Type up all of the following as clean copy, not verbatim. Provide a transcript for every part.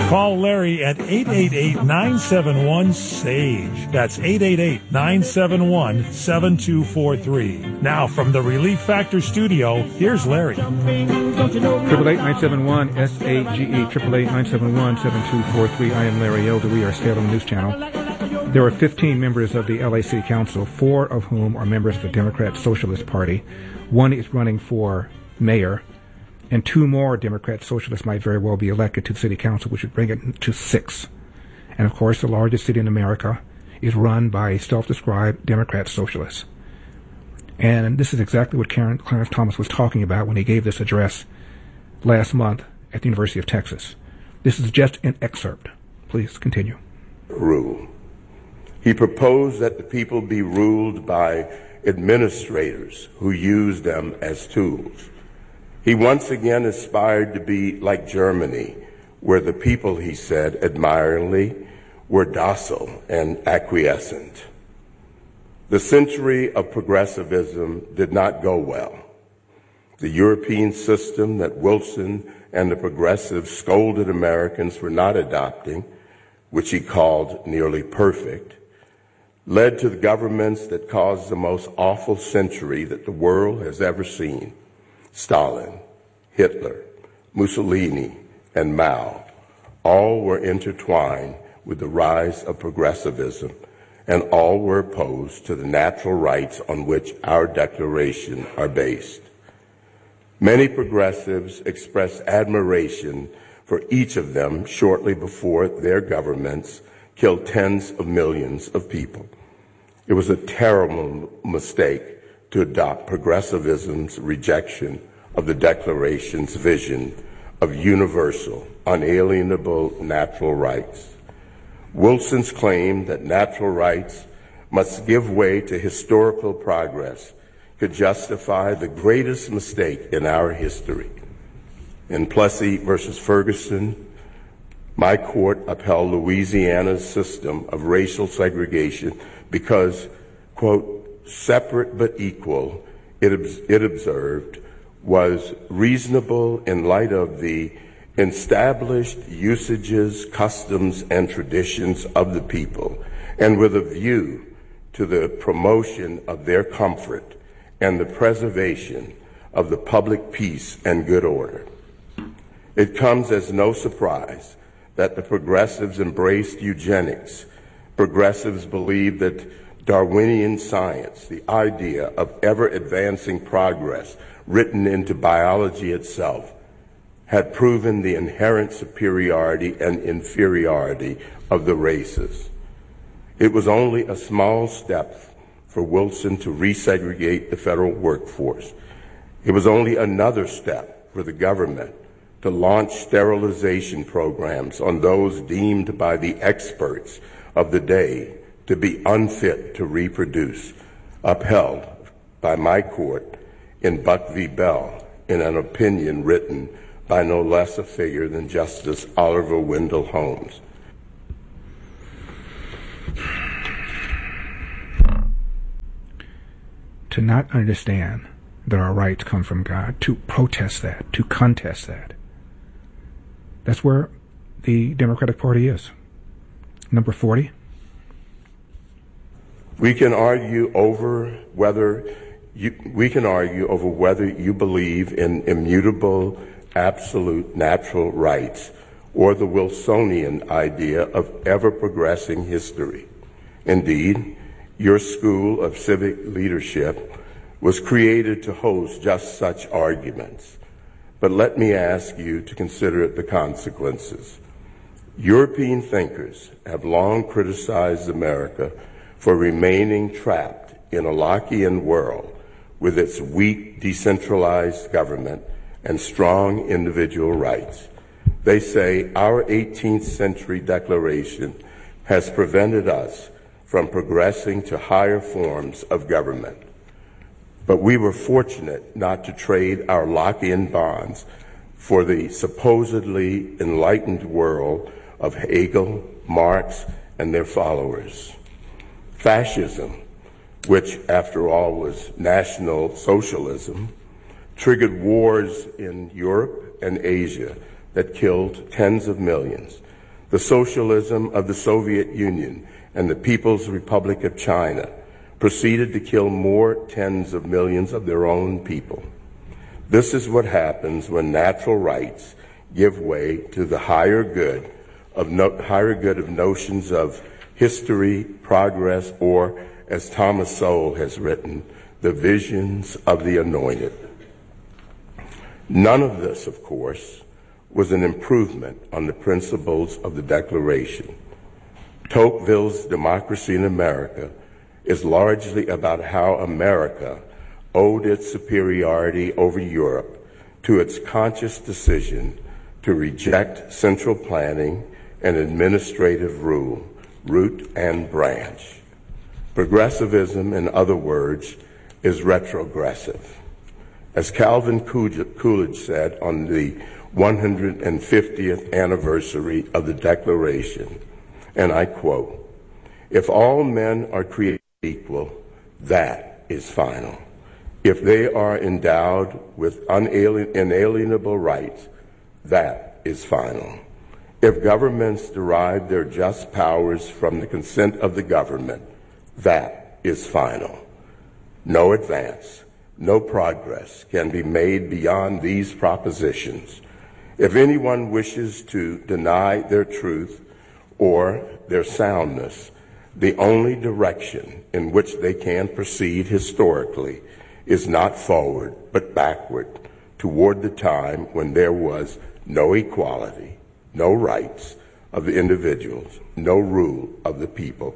Call Larry at 888-971-SAGE. That's 888-971-7243. Now, from the Relief Factor studio, here's Larry. 888-971-SAGE, 888-971-7243. I am Larry Elder. We are Salem News Channel. There are 15 members of the LA City Council, 4 of whom are members of the Democrat Socialist Party. 1 is running for mayor, and 2 more Democrat Socialists might very well be elected to the City Council, which would bring it to 6. And, of course, the largest city in America is run by self-described Democrat Socialists. And this is exactly what Clarence Thomas was talking about when he gave this address last month at the University of Texas. This is just an excerpt. Please continue. Rule. He proposed that the people be ruled by administrators who use them as tools. He once again aspired to be like Germany, where the people, he said admiringly, were docile and acquiescent. The century of progressivism did not go well. The European system that Wilson and the progressives scolded Americans for not adopting, which he called nearly perfect, led to the governments that caused the most awful century that the world has ever seen. Stalin, Hitler, Mussolini, and Mao all were intertwined with the rise of progressivism, and all were opposed to the natural rights on which our Declaration are based. Many progressives expressed admiration for each of them shortly before their governments killed tens of millions of people. It was a terrible mistake to adopt progressivism's rejection of the Declaration's vision of universal, unalienable natural rights. Wilson's claim that natural rights must give way to historical progress could justify the greatest mistake in our history. In Plessy versus Ferguson, my court upheld Louisiana's system of racial segregation because, quote, separate but equal, it observed, was reasonable in light of the established usages, customs, and traditions of the people, and with a view to the promotion of their comfort and the preservation of the public peace and good order. It comes as no surprise that the progressives embraced eugenics. Progressives believed that Darwinian science, the idea of ever-advancing progress written into biology itself, had proven the inherent superiority and inferiority of the races. It was only a small step for Wilson to resegregate the federal workforce. It was only another step for the government to launch sterilization programs on those deemed by the experts of the day to be unfit to reproduce, upheld by my court in Buck v. Bell in an opinion written by no less a figure than Justice Oliver Wendell Holmes. To not understand that our rights come from God, to protest that, to contest that. That's where the Democratic Party is. Number 40. We can argue over whether you believe in immutable, absolute natural rights or the Wilsonian idea of ever-progressing history. Indeed, your school of civic leadership was created to host just such arguments. But let me ask you to consider the consequences. European thinkers have long criticized America for remaining trapped in a Lockean world with its weak, decentralized government and strong individual rights. They say our 18th century declaration has prevented us from progressing to higher forms of government. But we were fortunate not to trade our Lockean bonds for the supposedly enlightened world of Hegel, Marx, and their followers. Fascism, which after all was National Socialism, triggered wars in Europe and Asia that killed tens of millions, the socialism of the Soviet Union and the People's Republic of China proceeded to kill more tens of millions of their own people. This is what happens when natural rights give way to the higher good of notions of history, progress, or, as Thomas Sowell has written, the visions of the anointed. None of this, of course, was an improvement on the principles of the Declaration. Tocqueville's Democracy in America is largely about how America owed its superiority over Europe to its conscious decision to reject central planning and administrative rule, root and branch. Progressivism, in other words, is retrogressive. As Calvin Coolidge said on the 150th anniversary of the Declaration, and I quote, "If all men are created equal, that is final. If they are endowed with inalienable rights, that is final. If governments derive their just powers from the consent of the government, that is final. No advance, no progress can be made beyond these propositions. If anyone wishes to deny their truth or their soundness, the only direction in which they can proceed historically is not forward, but backward, toward the time when there was no equality, no rights of the individuals, no rule of the people."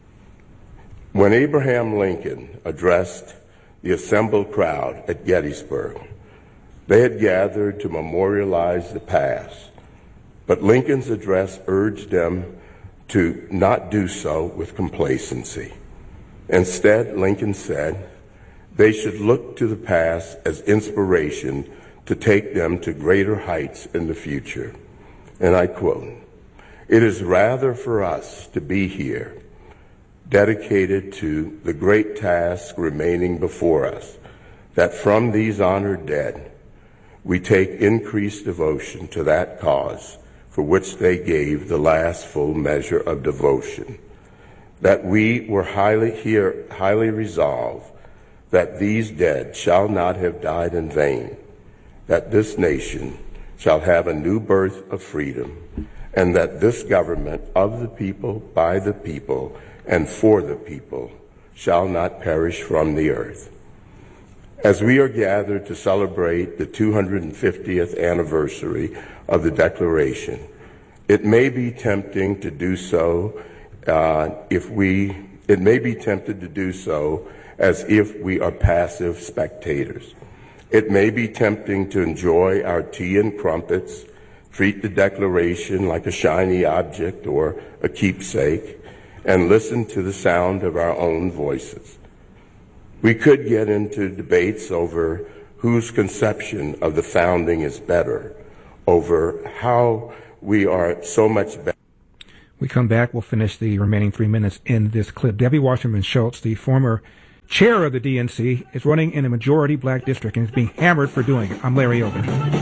When Abraham Lincoln addressed the assembled crowd at Gettysburg, they had gathered to memorialize the past, but Lincoln's address urged them to not do so with complacency. Instead, Lincoln said they should look to the past as inspiration to take them to greater heights in the future. And I quote, "It is rather for us to be here, dedicated to the great task remaining before us, that from these honored dead we take increased devotion to that cause for which they gave the last full measure of devotion, that we were highly resolved that these dead shall not have died in vain, that this nation shall have a new birth of freedom, and that this government of the people, by the people, and for the people shall not perish from the earth." As we are gathered to celebrate the 250th anniversary of the Declaration, it may be tempting to do so as if we are passive spectators. It may be tempting to enjoy our tea and crumpets, treat the Declaration like a shiny object or a keepsake, and listen to the sound of our own voices. We could get into debates over whose conception of the founding is better, over how we are so much better. We come back, we'll finish the remaining 3 minutes in this clip. Debbie Wasserman Schultz, the former chair of the DNC, is running in a majority black district and is being hammered for doing it. I'm Larry Elder.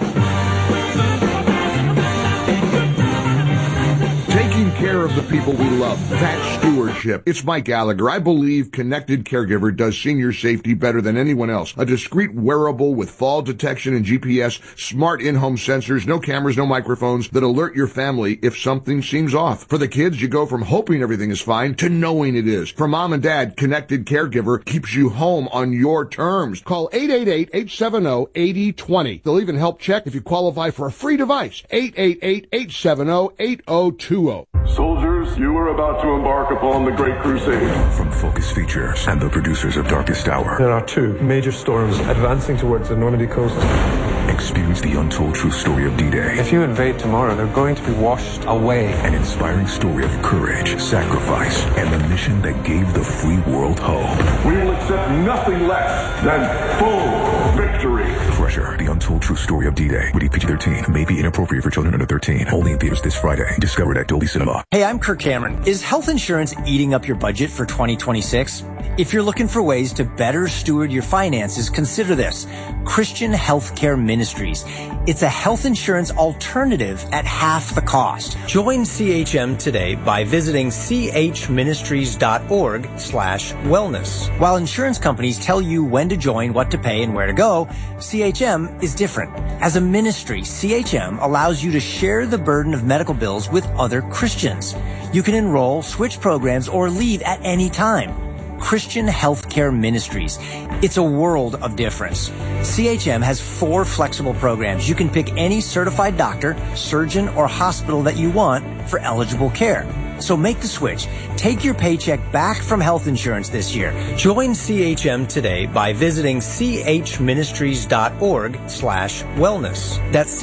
Taking care of the people we love, that's stewardship. It's Mike Gallagher. I believe Connected Caregiver does senior safety better than anyone else. A discreet wearable with fall detection and GPS, smart in-home sensors, no cameras, no microphones that alert your family if something seems off. For the kids, you go from hoping everything is fine to knowing it is. For mom and dad, Connected Caregiver keeps you home on your terms. Call 888-870-8020. They'll even help check if you qualify for a free device. 888-870-8020. Soldiers, you are about to embark upon the Great Crusade. From Focus Features and the producers of Darkest Hour. There are two major storms advancing towards the Normandy coast. Experience the untold true story of D-Day. If you invade tomorrow, they're going to be washed away. An inspiring story of courage, sacrifice, and the mission that gave the free world hope. We will accept nothing less than full victory. Crusher, the untold true story of D-Day. Rated PG-13. May be inappropriate for children under 13. Only in theaters this Friday. Discovered at Dolby Cinema. Hey, I'm Kirk Cameron. Is health insurance eating up your budget for 2026? If you're looking for ways to better steward your finances, consider this. Christian Healthcare Ministries. It's a health insurance alternative at half the cost. Join CHM today by visiting chministries.org/wellness. While insurance companies tell you when to join, what to pay, and where to go, CHM is different. As a ministry, CHM allows you to share the burden of medical bills with other Christians. You can enroll, switch programs, or leave at any time. Christian Healthcare Ministries. It's a world of difference. CHM has 4 flexible programs. You can pick any certified doctor, surgeon, or hospital that you want for eligible care. So make the switch. Take your paycheck back from health insurance this year. Join CHM today by visiting chministries.org/wellness. That's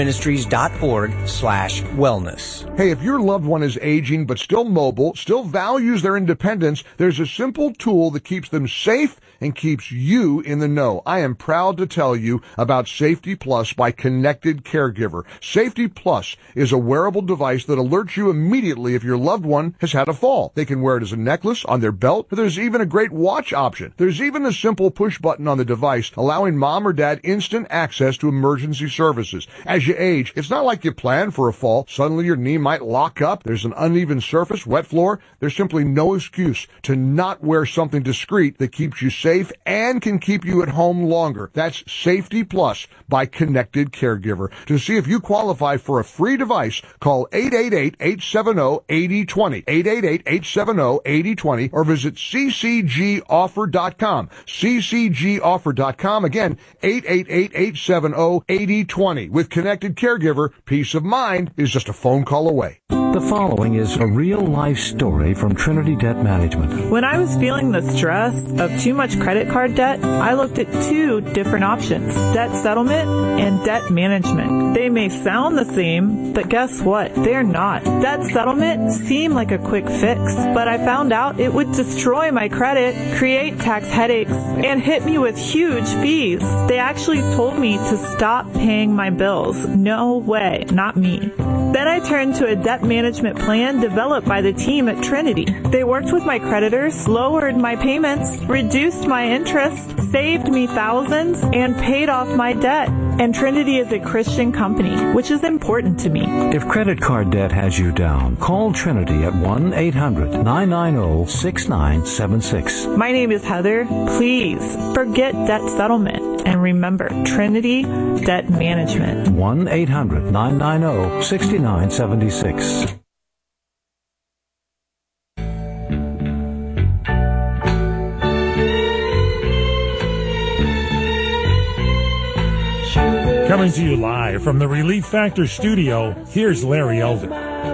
chministries.org/wellness. Hey, if your loved one is aging but still mobile, still values their independence, there's a simple tool that keeps them safe and keeps you in the know. I am proud to tell you about Safety Plus by Connected Caregiver. Safety Plus is a wearable device that alerts you immediately if your loved one has had a fall. They can wear it as a necklace, on their belt, but there's even a great watch option. There's even a simple push button on the device allowing mom or dad instant access to emergency services. As you age, it's not like you planned for a fall. Suddenly your knee might lock up. There's an uneven surface, wet floor. There's simply no excuse to not wear something discreet that keeps you safe and can keep you at home longer. That's Safety Plus by Connected Caregiver. To see if you qualify for a free device, call 888-870-8020, 888-870-8020, or visit ccgoffer.com, ccgoffer.com. Again, 888-870-8020. With Connected Caregiver, peace of mind is just a phone call away. The following is a real-life story from Trinity Debt Management. When I was feeling the stress of too much credit card debt, I looked at 2 different options, debt settlement and debt management. They may sound the same, but guess what? They're not. Debt settlement seemed like a quick fix, but I found out it would destroy my credit, create tax headaches, and hit me with huge fees. They actually told me to stop paying my bills. No way, not me. Then I turned to a debt management plan developed by the team at Trinity. They worked with my creditors, lowered my payments, reduced my interest, saved me thousands, and paid off my debt. And Trinity is a Christian company, which is important to me. If credit card debt has you down, call Trinity at 1-800-990-6976. My name is Heather. Please forget debt settlement. And remember, Trinity Debt Management. 1-800-990-6976. Coming to you live from the Relief Factor studio, here's Larry Elder.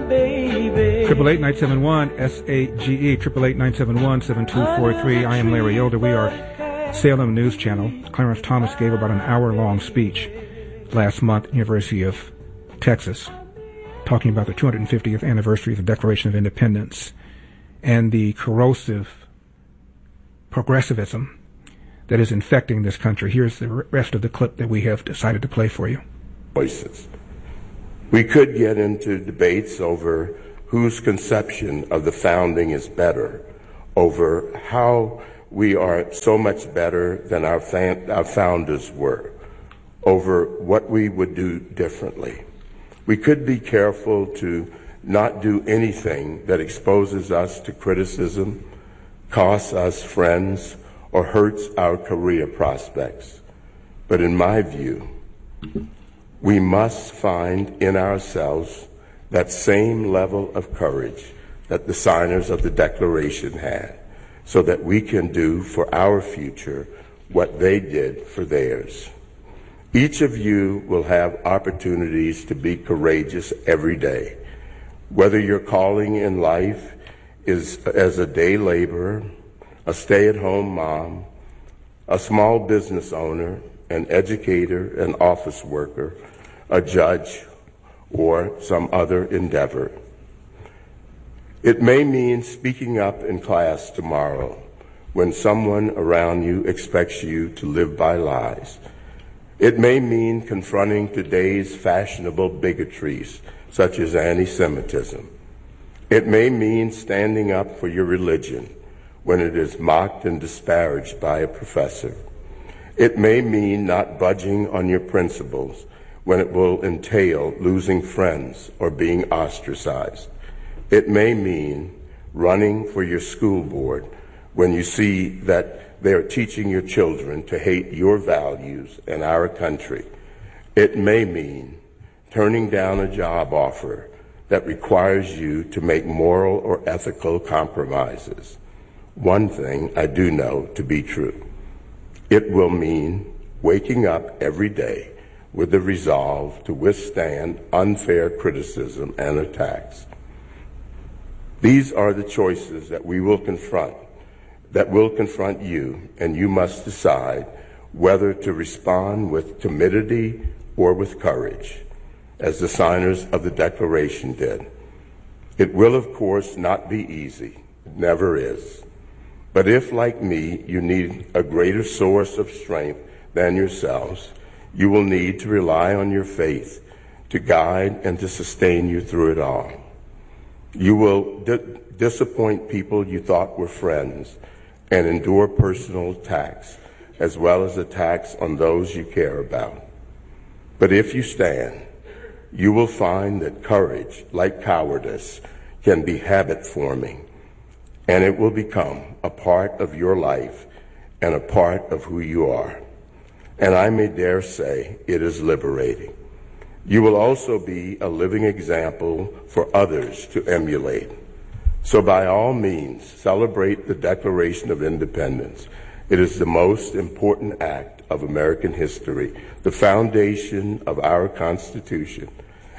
888-971-SAGE, 888-971-7243. I am Larry Elder. We are Salem News Channel. Clarence Thomas gave about an hour-long speech last month at the University of Texas, talking about the 250th anniversary of the Declaration of Independence and the corrosive progressivism that is infecting this country. Here's the rest of the clip that we have decided to play for you. Voices. We could get into debates over whose conception of the founding is better, over how we are so much better than our founders were, over what we would do differently. We could be careful to not do anything that exposes us to criticism, costs us friends, or hurts our career prospects. But in my view, we must find in ourselves that same level of courage that the signers of the Declaration had, so that we can do for our future what they did for theirs. Each of you will have opportunities to be courageous every day, whether your calling in life is as a day laborer, a stay-at-home mom, a small business owner, an educator, an office worker, a judge, or some other endeavor. It may mean speaking up in class tomorrow, when someone around you expects you to live by lies. It may mean confronting today's fashionable bigotries, such as anti-Semitism. It may mean standing up for your religion when it is mocked and disparaged by a professor. It may mean not budging on your principles when it will entail losing friends or being ostracized. It may mean running for your school board when you see that they are teaching your children to hate your values and our country. It may mean turning down a job offer that requires you to make moral or ethical compromises. One thing I do know to be true. It will mean waking up every day with the resolve to withstand unfair criticism and attacks. These are the choices that will confront you, and you must decide whether to respond with timidity or with courage, as the signers of the Declaration did. It will, of course, not be easy. It never is. But if, like me, you need a greater source of strength than yourselves, you will need to rely on your faith to guide and to sustain you through it all. You will disappoint people you thought were friends and endure personal attacks, as well as attacks on those you care about. But if you stand, you will find that courage, like cowardice, can be habit-forming, and it will become a part of your life and a part of who you are. And I may dare say it is liberating. You will also be a living example for others to emulate. So by all means, celebrate the Declaration of Independence. It is the most important act of American history, the foundation of our Constitution,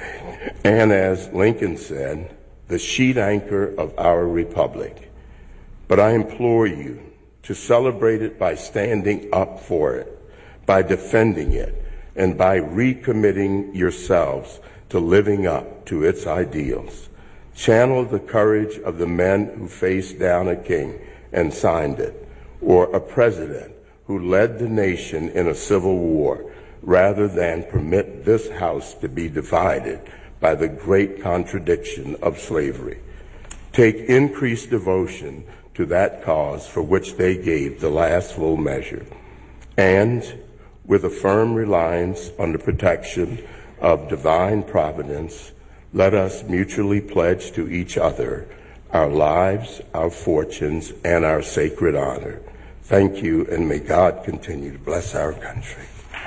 and as Lincoln said, the sheet anchor of our republic. But I implore you to celebrate it by standing up for it, by defending it, and by recommitting yourselves to living up to its ideals. Channel the courage of the men who faced down a king and signed it, or a president who led the nation in a civil war, rather than permit this House to be divided by the great contradiction of slavery. Take increased devotion to that cause for which they gave the last full measure, and with a firm reliance on the protection of divine providence, let us mutually pledge to each other our lives, our fortunes, and our sacred honor. Thank you, and may God continue to bless our country.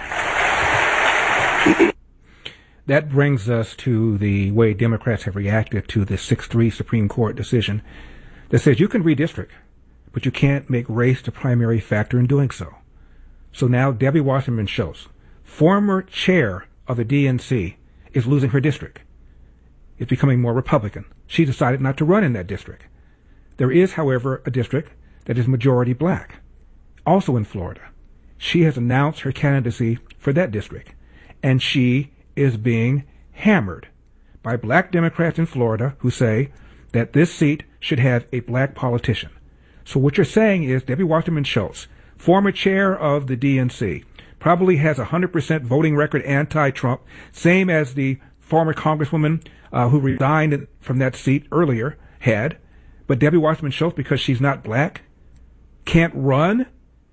That brings us to the way Democrats have reacted to the 6-3 Supreme Court decision that says you can redistrict, but you can't make race the primary factor in doing so. So now Debbie Wasserman Schultz, former chair of the DNC, is losing her district. It's becoming more Republican. She decided not to run in that district. There is, however, a district that is majority black, also in Florida. She has announced her candidacy for that district, and she is being hammered by black Democrats in Florida who say that this seat should have a black politician. So what you're saying is Debbie Wasserman Schultz, former chair of the DNC, probably has a 100% voting record anti-Trump, same as the former congresswoman who resigned from that seat earlier had. But Debbie Wasserman Schultz, because she's not black, can't run